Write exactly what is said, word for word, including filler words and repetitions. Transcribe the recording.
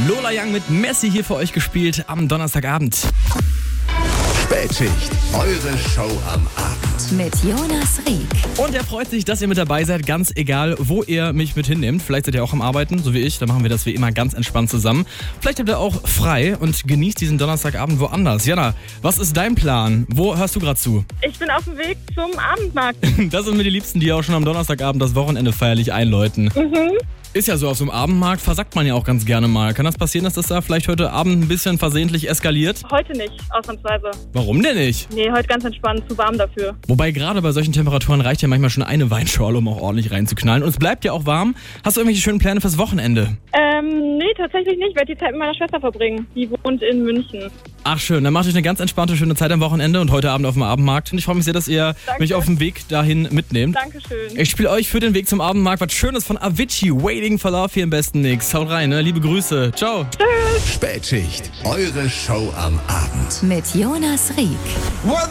Lola Young mit Messi hier für euch gespielt am Donnerstagabend. Spätschicht, eure Show am Abend. Mit Jonas Rieck. Und er freut sich, dass ihr mit dabei seid, ganz egal, wo ihr mich mit hinnehmt. Vielleicht seid ihr auch am Arbeiten, so wie ich, dann machen wir das wie immer ganz entspannt zusammen. Vielleicht habt ihr auch frei und genießt diesen Donnerstagabend woanders. Jana, was ist dein Plan? Wo hörst du gerade zu? Ich bin auf dem Weg zum Abendmarkt. Das sind mir die Liebsten, die auch schon am Donnerstagabend das Wochenende feierlich einläuten. Mhm. Ist ja so, auf so einem Abendmarkt versackt man ja auch ganz gerne mal. Kann das passieren, dass das da vielleicht heute Abend ein bisschen versehentlich eskaliert? Heute nicht, ausnahmsweise. Warum denn nicht? Nee, heute ganz entspannt, zu warm dafür. Wobei gerade bei solchen Temperaturen reicht ja manchmal schon eine Weinschorle, um auch ordentlich reinzuknallen. Und es bleibt ja auch warm. Hast du irgendwelche schönen Pläne fürs Wochenende? Ähm, nee, tatsächlich nicht. Ich werde die Zeit mit meiner Schwester verbringen. Die wohnt in München. Ach schön, dann macht euch eine ganz entspannte, schöne Zeit am Wochenende und heute Abend auf dem Abendmarkt. Und ich freue mich sehr, dass ihr Danke. mich auf dem Weg dahin mitnehmt. Dankeschön. Ich spiele euch für den Weg zum Abendmarkt was Schönes von Avicii, Waiting for Love hier im besten Mix. Haut rein, ne? Liebe Grüße. Ciao. Spätschicht, eure Show am Abend. Mit Jonas Rieck.